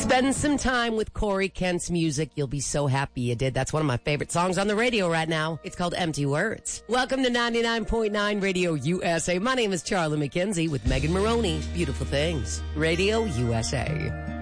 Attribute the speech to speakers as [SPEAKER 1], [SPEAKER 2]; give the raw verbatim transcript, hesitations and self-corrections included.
[SPEAKER 1] Spend some time with Corey Kent's music. You'll be so happy you did. That's one of my favorite songs on the radio right now. It's called Empty Words. Welcome to ninety-nine point nine Radio U S A. My name is Charlie McKenzie with Megan Maroney. Beautiful Things. Radio U S A.